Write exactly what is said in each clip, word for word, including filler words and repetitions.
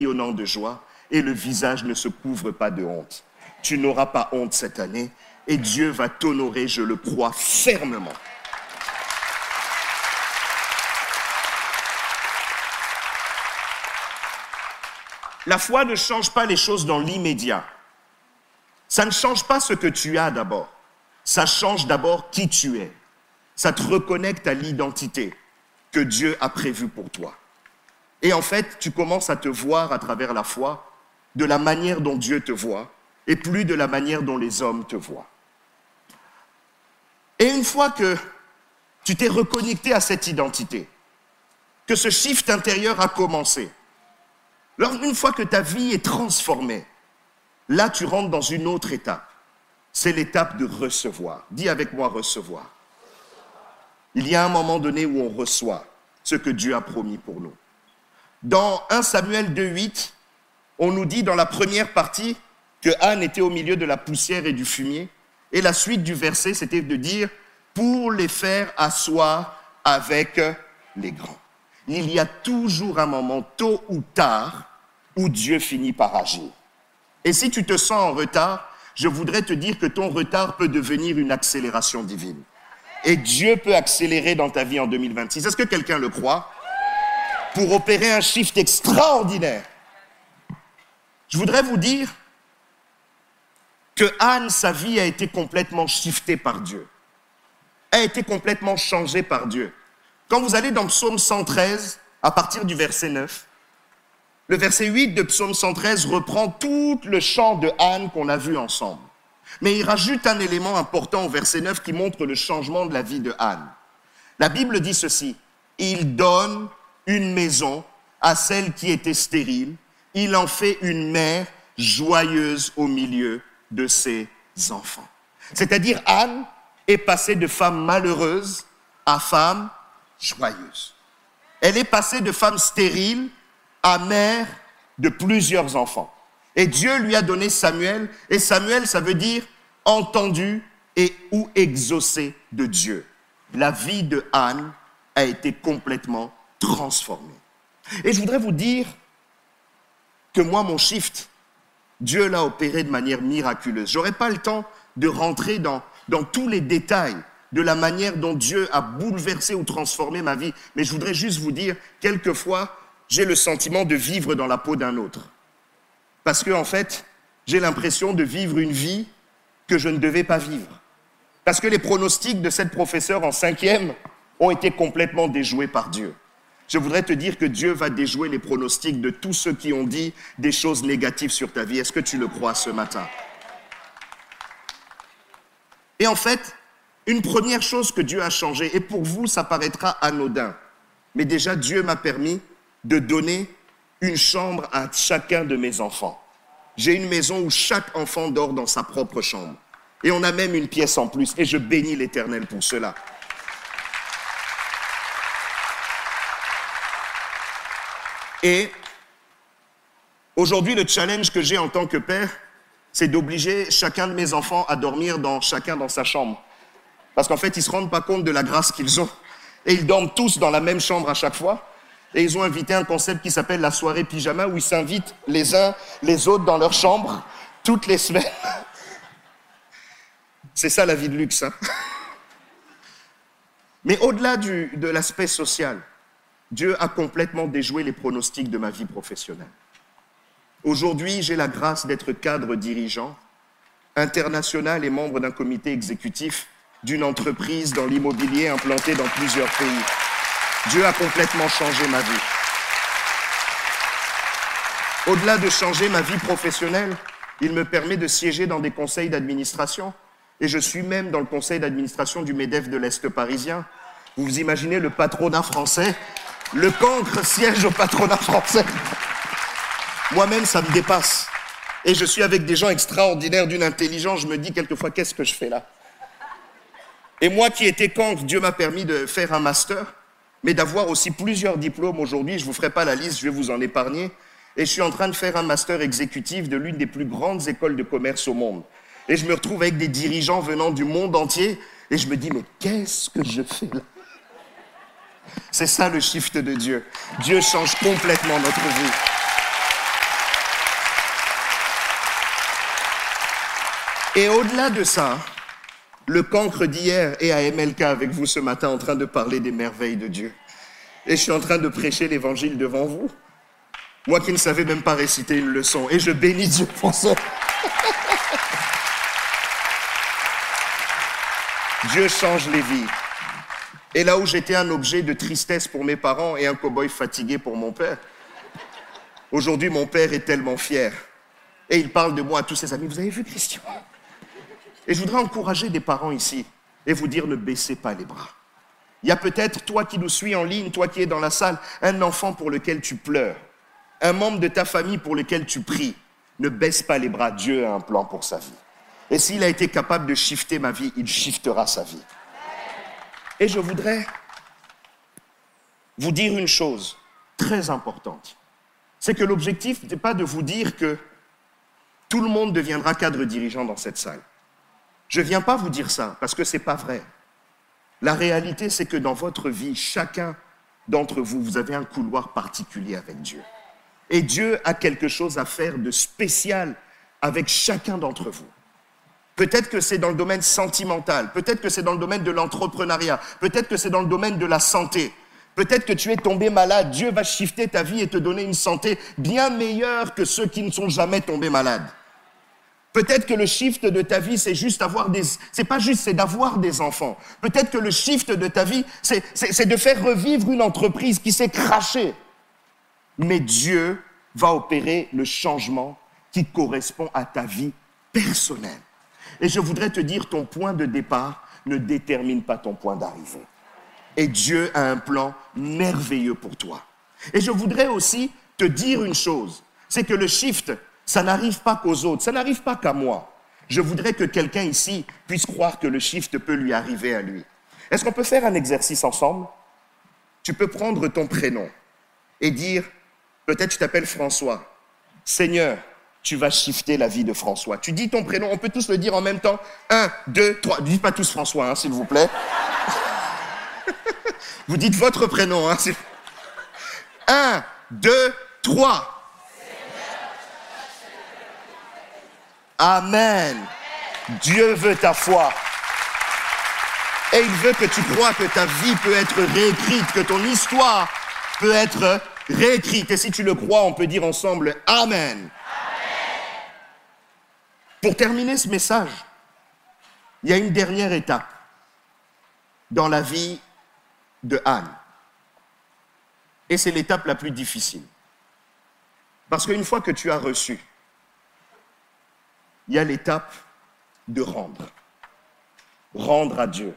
rayonnant de joie et le visage ne se couvre pas de honte. Tu n'auras pas honte cette année et Dieu va t'honorer, je le crois fermement. La foi ne change pas les choses dans l'immédiat. Ça ne change pas ce que tu as d'abord. Ça change d'abord qui tu es. Ça te reconnecte à l'identité que Dieu a prévue pour toi. Et en fait, tu commences à te voir à travers la foi de la manière dont Dieu te voit et plus de la manière dont les hommes te voient. Et une fois que tu t'es reconnecté à cette identité, que ce shift intérieur a commencé, alors une fois que ta vie est transformée, là tu rentres dans une autre étape. C'est l'étape de recevoir. Dis avec moi recevoir. Il y a un moment donné où on reçoit ce que Dieu a promis pour nous. Dans premier Samuel deux, huit, on nous dit dans la première partie que Anne était au milieu de la poussière et du fumier. Et la suite du verset, c'était de dire « pour les faire asseoir avec les grands ». Il y a toujours un moment, tôt ou tard, où Dieu finit par agir. Et si tu te sens en retard, je voudrais te dire que ton retard peut devenir une accélération divine. Et Dieu peut accélérer dans ta vie en deux mille vingt-six. Est-ce que quelqu'un le croit? Pour opérer un shift extraordinaire. Je voudrais vous dire que Anne, sa vie a été complètement shiftée par Dieu. A été complètement changée par Dieu. Quand vous allez dans Psaume cent treize, à partir du verset neuf, le verset huit de Psaume cent treize reprend tout le chant de Anne qu'on a vu ensemble. Mais il rajoute un élément important au verset neuf qui montre le changement de la vie de Anne. La Bible dit ceci, « Il donne une maison à celle qui était stérile, il en fait une mère joyeuse au milieu de ses enfants. » C'est-à-dire Anne est passée de femme malheureuse à femme joyeuse. Elle est passée de femme stérile à mère de plusieurs enfants. Et Dieu lui a donné Samuel, et Samuel, ça veut dire entendu et ou exaucé de Dieu. La vie de Anne a été complètement transformée. Et je voudrais vous dire que moi, mon shift, Dieu l'a opéré de manière miraculeuse. Je n'aurai pas le temps de rentrer dans, dans tous les détails de la manière dont Dieu a bouleversé ou transformé ma vie, mais je voudrais juste vous dire, quelquefois, j'ai le sentiment de vivre dans la peau d'un autre. Parce que, en fait, j'ai l'impression de vivre une vie que je ne devais pas vivre. Parce que les pronostics de cette professeure en cinquième ont été complètement déjoués par Dieu. Je voudrais te dire que Dieu va déjouer les pronostics de tous ceux qui ont dit des choses négatives sur ta vie. Est-ce que tu le crois ce matin? Et en fait, une première chose que Dieu a changé, et pour vous, ça paraîtra anodin, mais déjà Dieu m'a permis de donner une chambre à chacun de mes enfants. J'ai une maison où chaque enfant dort dans sa propre chambre. Et on a même une pièce en plus, et je bénis l'Éternel pour cela. Et aujourd'hui, le challenge que j'ai en tant que père, c'est d'obliger chacun de mes enfants à dormir dans, chacun dans sa chambre. Parce qu'en fait, ils ne se rendent pas compte de la grâce qu'ils ont. Et ils dorment tous dans la même chambre à chaque fois. Et ils ont invité un concept qui s'appelle la soirée pyjama, où ils s'invitent les uns les autres dans leur chambre toutes les semaines. C'est ça la vie de luxe, hein? Mais au-delà du, de l'aspect social, Dieu a complètement déjoué les pronostics de ma vie professionnelle. Aujourd'hui, j'ai la grâce d'être cadre dirigeant, international et membre d'un comité exécutif d'une entreprise dans l'immobilier implantée dans plusieurs pays. Dieu a complètement changé ma vie. Au-delà de changer ma vie professionnelle, il me permet de siéger dans des conseils d'administration. Et je suis même dans le conseil d'administration du MEDEF de l'Est parisien. Vous vous imaginez le patronat français? Le cancre siège au patronat français. Moi-même, ça me dépasse. Et je suis avec des gens extraordinaires d'une intelligence. Je me dis quelquefois, qu'est-ce que je fais là? Et moi qui étais cancre, Dieu m'a permis de faire un master, mais d'avoir aussi plusieurs diplômes aujourd'hui. Je ne vous ferai pas la liste, je vais vous en épargner. Et je suis en train de faire un master exécutif de l'une des plus grandes écoles de commerce au monde. Et je me retrouve avec des dirigeants venant du monde entier. Et je me dis, mais qu'est-ce que je fais là? C'est ça le shift de Dieu. Dieu change complètement notre vie. Et au-delà de ça, le cancre d'hier est à M L K avec vous ce matin en train de parler des merveilles de Dieu. Et je suis en train de prêcher l'évangile devant vous. Moi qui ne savais même pas réciter une leçon. Et je bénis Dieu pour ça. Dieu change les vies. Et là où j'étais un objet de tristesse pour mes parents et un cow-boy fatigué pour mon père, aujourd'hui mon père est tellement fier. Et il parle de moi à tous ses amis. Vous avez vu Christian? Et je voudrais encourager des parents ici et vous dire ne baissez pas les bras. Il y a peut-être, toi qui nous suis en ligne, toi qui es dans la salle, un enfant pour lequel tu pleures, un membre de ta famille pour lequel tu pries. Ne baisse pas les bras, Dieu a un plan pour sa vie. Et s'il a été capable de shifter ma vie, il shiftera sa vie. Et je voudrais vous dire une chose très importante. C'est que l'objectif n'est pas de vous dire que tout le monde deviendra cadre dirigeant dans cette salle. Je ne viens pas vous dire ça, parce que ce n'est pas vrai. La réalité, c'est que dans votre vie, chacun d'entre vous, vous avez un couloir particulier avec Dieu. Et Dieu a quelque chose à faire de spécial avec chacun d'entre vous. Peut-être que c'est dans le domaine sentimental, peut-être que c'est dans le domaine de l'entrepreneuriat, peut-être que c'est dans le domaine de la santé. Peut-être que tu es tombé malade, Dieu va shifter ta vie et te donner une santé bien meilleure que ceux qui ne sont jamais tombés malades. Peut-être que le shift de ta vie, c'est juste avoir des... C'est pas juste, c'est d'avoir des enfants. Peut-être que le shift de ta vie, c'est, c'est, c'est de faire revivre une entreprise qui s'est crachée. Mais Dieu va opérer le changement qui correspond à ta vie personnelle. Et je voudrais te dire, ton point de départ ne détermine pas ton point d'arrivée. Et Dieu a un plan merveilleux pour toi. Et je voudrais aussi te dire une chose, c'est que le shift, ça n'arrive pas qu'aux autres, ça n'arrive pas qu'à moi. Je voudrais que quelqu'un ici puisse croire que le shift peut lui arriver à lui. Est-ce qu'on peut faire un exercice ensemble? Tu peux prendre ton prénom et dire, peut-être tu t'appelles François. Seigneur, tu vas shifter la vie de François. Tu dis ton prénom, on peut tous le dire en même temps. Un, deux, trois. Ne dites pas tous François, hein, s'il vous plaît. Vous dites votre prénom. Hein, s'il... Un, deux, trois. Amen. Dieu veut ta foi. Et il veut que tu crois que ta vie peut être réécrite, que ton histoire peut être réécrite. Et si tu le crois, on peut dire ensemble Amen. Amen. Pour terminer ce message, il y a une dernière étape dans la vie de Anne. Et c'est l'étape la plus difficile. Parce qu'une fois que tu as reçu, il y a l'étape de rendre. Rendre à Dieu.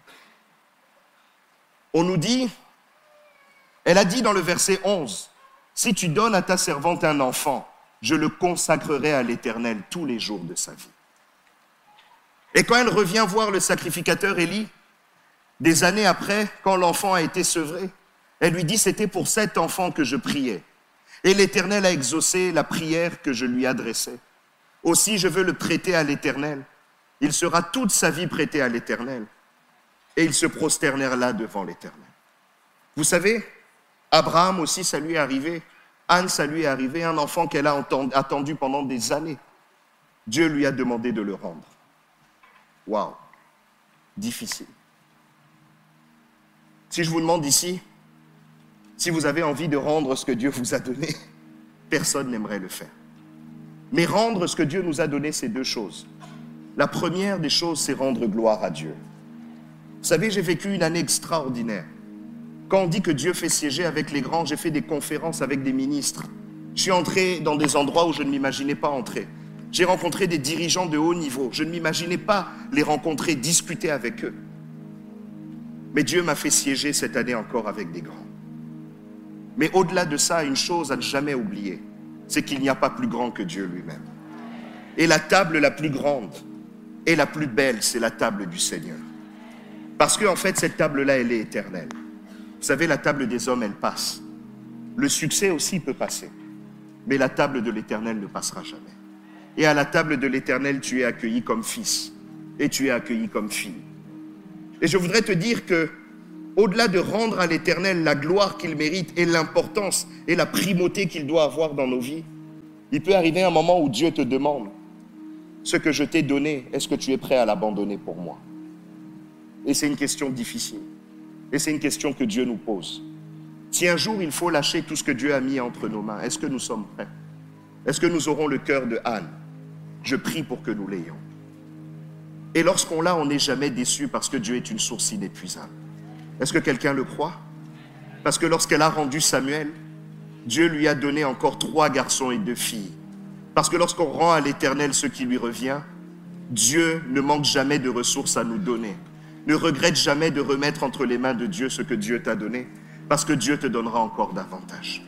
On nous dit, elle a dit dans le verset onze, « Si tu donnes à ta servante un enfant, je le consacrerai à l'Éternel tous les jours de sa vie. » Et quand elle revient voir le sacrificateur Élie, des années après, quand l'enfant a été sevré, elle lui dit, « C'était pour cet enfant que je priais. Et l'Éternel a exaucé la prière que je lui adressais. Aussi, je veux le prêter à l'Éternel. Il sera toute sa vie prêté à l'Éternel. » Et ils se prosternèrent là devant l'Éternel. Vous savez, Abraham aussi, ça lui est arrivé. Anne, ça lui est arrivé. Un enfant qu'elle a attendu pendant des années. Dieu lui a demandé de le rendre. Waouh, difficile. Si je vous demande ici, si vous avez envie de rendre ce que Dieu vous a donné, personne n'aimerait le faire. Mais rendre ce que Dieu nous a donné, c'est deux choses. La première des choses, c'est rendre gloire à Dieu. Vous savez, j'ai vécu une année extraordinaire. Quand on dit que Dieu fait siéger avec les grands, j'ai fait des conférences avec des ministres. Je suis entré dans des endroits où je ne m'imaginais pas entrer. J'ai rencontré des dirigeants de haut niveau. Je ne m'imaginais pas les rencontrer, discuter avec eux. Mais Dieu m'a fait siéger cette année encore avec des grands. Mais au-delà de ça, une chose à ne jamais oublier, c'est qu'il n'y a pas plus grand que Dieu lui-même. Et la table la plus grande et la plus belle, c'est la table du Seigneur. Parce qu'en fait, cette table-là, elle est éternelle. Vous savez, la table des hommes, elle passe. Le succès aussi peut passer. Mais la table de l'Éternel ne passera jamais. Et à la table de l'Éternel, tu es accueilli comme fils. Et tu es accueilli comme fille. Et je voudrais te dire que, au-delà de rendre à l'Éternel la gloire qu'il mérite et l'importance et la primauté qu'il doit avoir dans nos vies, il peut arriver un moment où Dieu te demande, ce que je t'ai donné, est-ce que tu es prêt à l'abandonner pour moi? Et c'est une question difficile. Et c'est une question que Dieu nous pose. Si un jour il faut lâcher tout ce que Dieu a mis entre nos mains, est-ce que nous sommes prêts? Est-ce que nous aurons le cœur de Anne? Je prie pour que nous l'ayons. Et lorsqu'on l'a, on n'est jamais déçu parce que Dieu est une source inépuisable. Est-ce que quelqu'un le croit? Parce que lorsqu'elle a rendu Samuel, Dieu lui a donné encore trois garçons et deux filles. Parce que lorsqu'on rend à l'Éternel ce qui lui revient, Dieu ne manque jamais de ressources à nous donner. Ne regrette jamais de remettre entre les mains de Dieu ce que Dieu t'a donné, parce que Dieu te donnera encore davantage.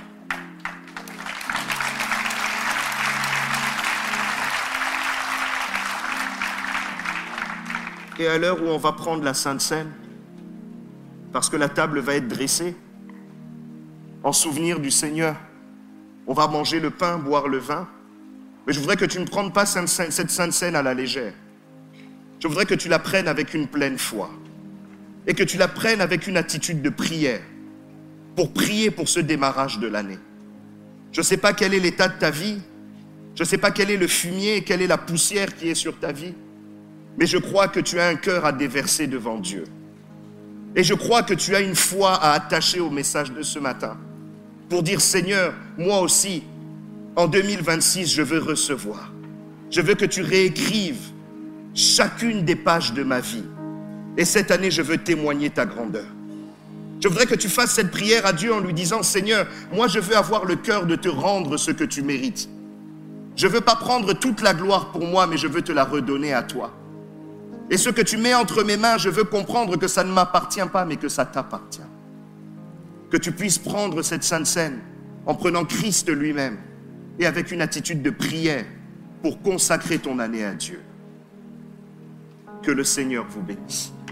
Et à l'heure où on va prendre la Sainte Seine, parce que la table va être dressée, en souvenir du Seigneur, on va manger le pain, boire le vin, mais je voudrais que tu ne prennes pas cette Sainte Seine à la légère. Je voudrais que tu la prennes avec une pleine foi et que tu la prennes avec une attitude de prière pour prier pour ce démarrage de l'année. Je ne sais pas quel est l'état de ta vie, je ne sais pas quel est le fumier, quelle est la poussière qui est sur ta vie, mais je crois que tu as un cœur à déverser devant Dieu. Et je crois que tu as une foi à attacher au message de ce matin pour dire, Seigneur, moi aussi, en deux mille vingt-six, je veux recevoir. Je veux que tu réécrives chacune des pages de ma vie. Et cette année, je veux témoigner ta grandeur. Je voudrais que tu fasses cette prière à Dieu en lui disant, Seigneur, moi je veux avoir le cœur de te rendre ce que tu mérites. Je ne veux pas prendre toute la gloire pour moi, mais je veux te la redonner à toi. Et ce que tu mets entre mes mains, je veux comprendre que ça ne m'appartient pas, mais que ça t'appartient. Que tu puisses prendre cette Sainte Seine en prenant Christ lui-même et avec une attitude de prière pour consacrer ton année à Dieu. Que le Seigneur vous bénisse.